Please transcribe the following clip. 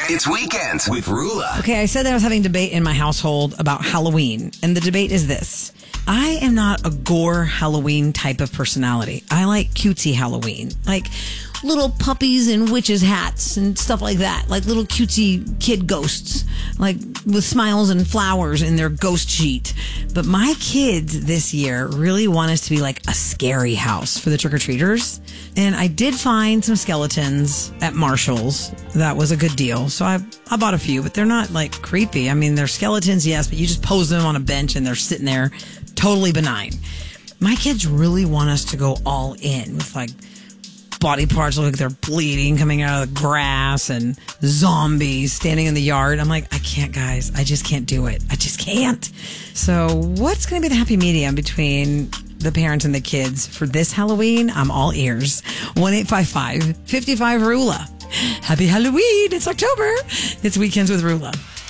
It's Weekends with Rula. Okay, I said that I was having a debate in my household about Halloween, and the debate is this. I am not a gore Halloween type of personality. I like cutesy Halloween, like little puppies in witches' hats and stuff like that, like little cutesy kid ghosts, like with smiles and flowers in their ghost sheet. But my kids this year really want us to be like a scary house for the trick-or-treaters. And I did find some skeletons at Marshall's. That was a good deal. So I bought a few, but they're not like creepy. I mean, they're skeletons, yes, but you just pose them on a bench and they're sitting there totally benign. My kids really want us to go all in with like body parts look like they're bleeding coming out of the grass and zombies standing in the yard. I'm like, I can't, guys. I just can't do it. I just can't. So what's going to be the happy medium between the parents and the kids for this Halloween? I'm all ears. 1-855-55-RULA. Happy Halloween. It's October. It's Weekends with Rula.